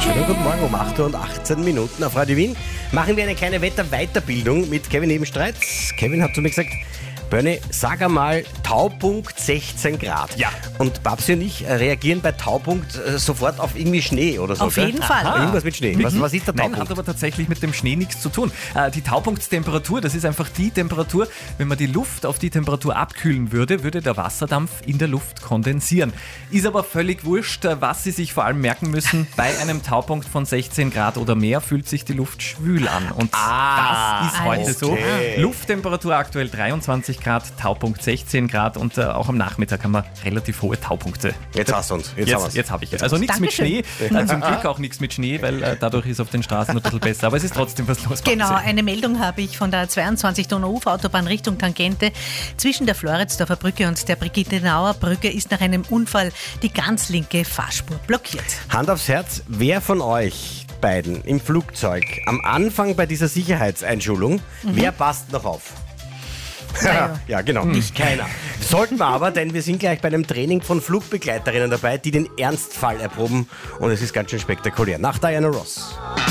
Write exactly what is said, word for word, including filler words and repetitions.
Schönen guten Morgen um acht Uhr und achtzehn Minuten auf Radio Wien. Machen wir eine kleine Wetterweiterbildung mit Kevin Ebenstreit. Kevin hat zu mir gesagt, Bernie, sag einmal Taupunkt sechzehn Grad. Ja. Und Babsi und ich reagieren bei Taupunkt äh, sofort auf irgendwie Schnee oder so. Auf gell? jeden Fall. Aha. Irgendwas mit Schnee. Was, was ist der Nein, Taupunkt? hat aber tatsächlich mit dem Schnee nichts zu tun. Äh, die Taupunktstemperatur, das ist einfach die Temperatur, wenn man die Luft auf die Temperatur abkühlen würde, würde der Wasserdampf in der Luft kondensieren. Ist aber völlig wurscht, äh, was Sie sich vor allem merken müssen, bei einem Taupunkt von sechzehn Grad oder mehr fühlt sich die Luft schwül an. Und Ah, das ist heute okay. so. Lufttemperatur aktuell dreiundzwanzig Grad, Taupunkt sechzehn Grad und äh, auch am Nachmittag haben wir relativ hohe Taupunkte. Jetzt hast du uns. Jetzt, haben Jetzt, wir's. jetzt habe ich es. Also nichts mit Schnee, Dankeschön. äh, zum Glück auch nichts mit Schnee, weil äh, dadurch ist auf den Straßen ein bisschen besser. Aber es ist trotzdem was los. Genau, Babsi. eine Meldung habe ich von der zweiundzwanzig Donau-Ufer-Autobahn Richtung Tangente. Zwischen der Floridsdorfer Brücke und der Brigitte-Nauer Brücke ist nach einem Unfall die ganz linke Fahrspur blockiert. Hand aufs Herz, wer von euch beiden im Flugzeug am Anfang bei dieser Sicherheitseinschulung, wer passt noch auf? Naja. Ja, genau. Nicht keiner. Sollten wir aber, denn wir sind gleich bei einem Training von Flugbegleiterinnen dabei, die den Ernstfall erproben und es ist ganz schön spektakulär. Nach Diana Ross.